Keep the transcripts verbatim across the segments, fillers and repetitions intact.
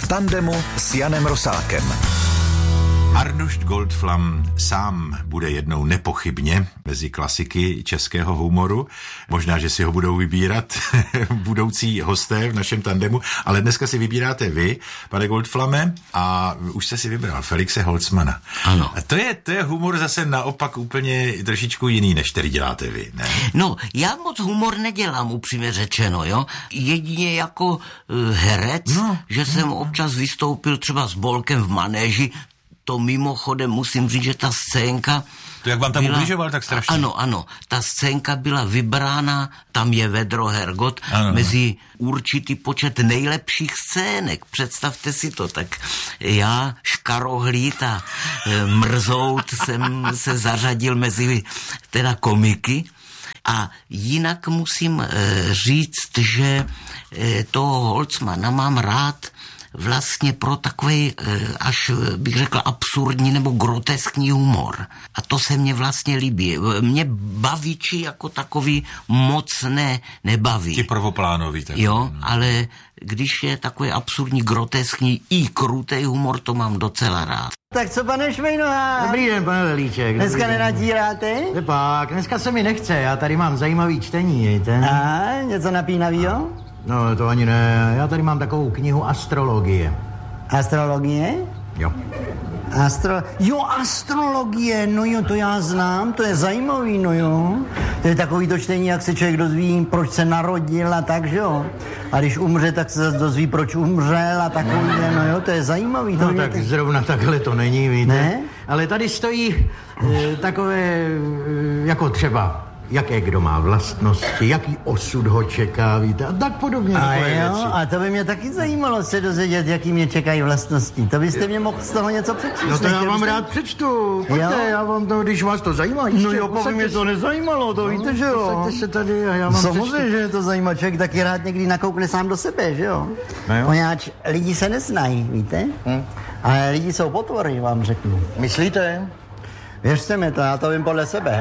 tandemu s Janem Rosákem. Arnošt Goldflam sám bude jednou nepochybně mezi klasiky českého humoru. Možná, že si ho budou vybírat budoucí hosté v našem tandemu, ale dneska si vybíráte vy, pane Goldflame, a už jste si vybral Felixe Holzmana. Ano. A to je, to je humor zase naopak úplně trošičku jiný, než který děláte vy, ne? No, já moc humor nedělám, upřímně řečeno, jo. Jedině jako uh, herec, no, že jsem no. občas vystoupil třeba s Bolkem v manéži. To mimochodem musím říct, že ta scénka... To jak vám tam ubližoval tak strašně? Ano, ano. Ta scénka byla vybrána, tam je vedro Hergot, ano, mezi určitý počet nejlepších scének. Představte si to, tak já, škarohlíd a e, mrzout jsem se zařadil mezi teda komiky. A jinak musím e, říct, že e, toho Holzmana mám rád vlastně pro takový, až bych řekl, absurdní nebo groteskní humor. A to se mně vlastně líbí. Mě baviči jako takový moc ne, nebaví. Ti prvoplánový. Tak jo, no. Ale když je takový absurdní, groteskní i krutej humor, to mám docela rád. Tak co, pane Švejnohá? Dobrý den, pane Velíček. Dneska nenatíráte? Pak, dneska se mi nechce, já tady mám zajímavý čtení, víte? A něco napínavýho? No, to ani ne, já tady mám takovou knihu Astrologie. Astrologie? Jo. Astro... Jo, astrologie, no jo, to já znám, to je zajímavý, no jo. To je takový to čtení, jak se člověk dozví, proč se narodil a tak, že jo. A když umře, tak se zase dozví, proč umřel a takový, no jo, to je zajímavý. To no tak teď... zrovna takhle to není, víte. Ne? Ale tady stojí e, takové, e, jako třeba... jaké kdo má vlastnosti, jaký osud ho čeká, víte, a tak podobně. A jo, věci. A to by mě taky zajímalo se dozvědět, jaký mě čekají vlastnosti. To byste mě mohl z toho něco přečíst. No to já vám byste... rád přečtu. Pojďte, já vám to, když vás to zajímá. No jo, pokud mě to nezajímalo, to no, víte, že jo. Posaďte se tady a já vám samozřejmě, že je to zajímá. Člověk taky rád někdy nakoukne sám do sebe, že jo. No jo. Poněvadž lidi se neznají, víte. Hm. Ale lidi jsou potvory, vám řeknu. Myslíte? Věřte mi to, já to vím podle sebe.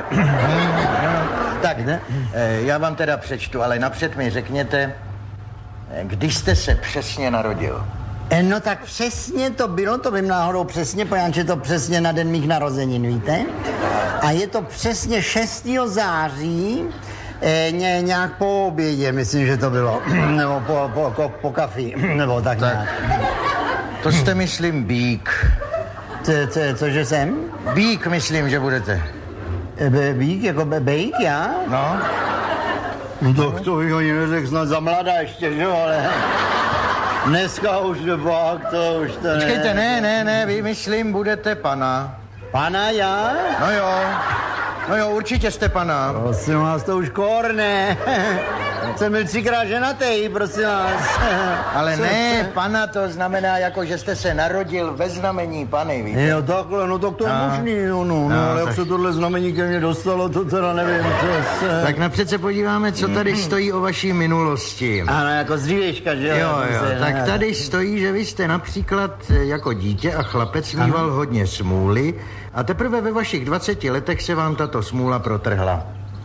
Tak, ne? Já vám teda přečtu, ale napřed mi řekněte, kdy jste se přesně narodil? No tak přesně to bylo, to vím náhodou přesně, poněvadž je to přesně na den mých narozenin, víte? A je to přesně šestého září, eh, ně, nějak po obědě, myslím, že to bylo, nebo po, po, po, po kafi, nebo tak, tak nějak. To jste, myslím, Bík. Co, co, cože jsem? Bík, myslím, že budete. Be, bík, jako be, bejk, já? No. No tak to bych ani neřekl, snad za mladá ještě, že jo, ale... Dneska už pak, to už to ne... Počkejte, ne, ne, ne, vy, myslím, budete pana. Pana, já? No jo, no jo, určitě jste pana. Prosím vás, to už korne. Jsem byl třikrát ženatý, prosím vás. Ale ne, pana to znamená, jako že jste se narodil ve znamení Pany, víte? Jo, takhle, no tak to je no. možný, no, no, no, ale tak... jak se tohle znamení ke mně dostalo, to teda nevím, co se... Tak napřed se podíváme, co tady stojí o vaší minulosti. Ano, jako z dřívějška, že jo? Jo, jo, tak tady stojí, že vy jste například jako dítě a chlapec mýval hodně smůly a teprve ve vašich dvaceti letech se vám tato smůla protrhla.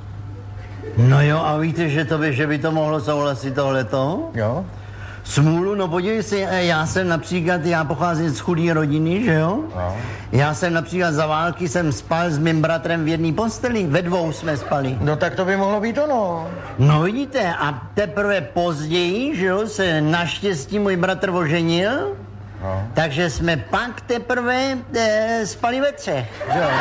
No jo, a víte, že, to by, že by to mohlo souhlasit tohleto? Jo. Smůlu, no podívej si, já jsem například, já pocházím z chudé rodiny, že jo? No. Já jsem například za války jsem spal s mým bratrem v jedné posteli, ve dvou jsme spali. No tak to by mohlo být ono. No vidíte, a teprve později, že jo, se naštěstí můj bratr oženil, no. Takže jsme pak teprve e, spali ve třech, že jo?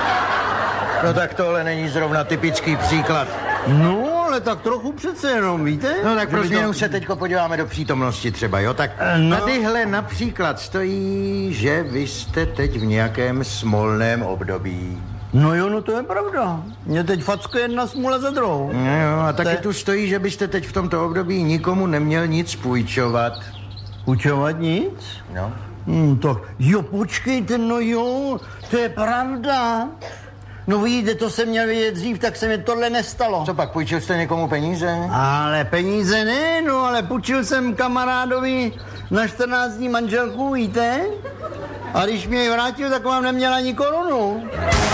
No tak tohle není zrovna typický příklad. No, ale tak trochu přece jenom, víte? No tak pro změnu to... se teďko podíváme do přítomnosti třeba, jo? Tak no. Tadyhle například stojí, že vy jste teď v nějakém smolném období. No jo, no to je pravda. Mě teď fackuje jedna smůla za druhou. No jo, a taky Te... tu stojí, že byste teď v tomto období nikomu neměl nic půjčovat. Půjčovat nic? No. Hmm, tak, jo, počkejte, no jo, to je pravda. No vidíte, to jsem měl vědět dřív, tak se mi tohle nestalo. Co pak, půjčil jste někomu peníze? Ale peníze ne, no, ale půjčil jsem kamarádovi na čtrnáct dní manželku, víte? A když mě ji vrátil, tak vám neměla ani korunu.